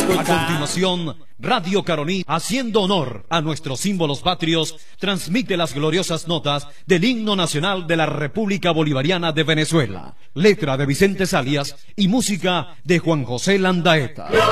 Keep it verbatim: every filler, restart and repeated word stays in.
A continuación, Radio Caroní, haciendo honor a nuestros símbolos patrios, transmite las gloriosas notas del himno nacional de la República Bolivariana de Venezuela. Letra de Vicente Salias y música de Juan José Landaeta.